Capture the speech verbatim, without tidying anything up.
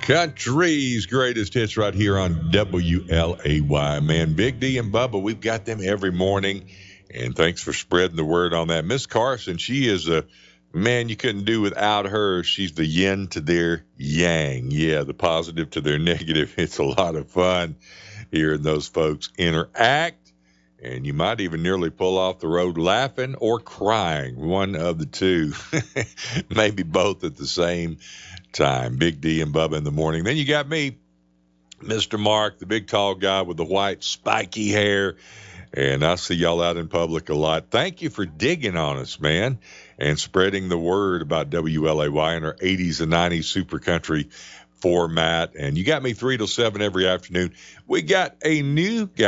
Country's greatest hits right here on W L A Y. Man, Big D and Bubba, we've got them every morning. And thanks for spreading the word on that. Miss Carson, she is a man you couldn't do without her. She's the yin to their yang. Yeah, the positive to their negative. It's a lot of fun hearing those folks interact. And you might even nearly pull off the road laughing or crying, one of the two, maybe both at the same time. Big D and Bubba in the morning. Then you got me, Mister Mark, the big tall guy with the white spiky hair. And I see y'all out in public a lot. Thank you for digging on us, man, and spreading the word about W L A Y and our eighties and nineties super country format. And you got me three till seven every afternoon. We got a new guy